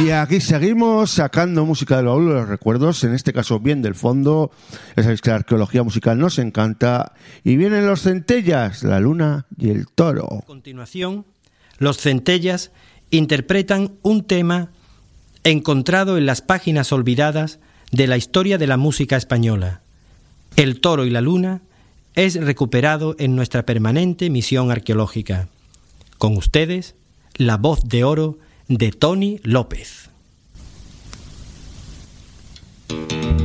Y aquí seguimos sacando música del baúl de los recuerdos, en este caso bien del fondo. Ya sabéis que la arqueología musical nos encanta. Y vienen los Centellas, la luna y el toro. A continuación, los Centellas interpretan un tema encontrado en las páginas olvidadas de la historia de la música española. El toro y la luna es recuperado en nuestra permanente misión arqueológica. Con ustedes, la voz de oro de Tony López.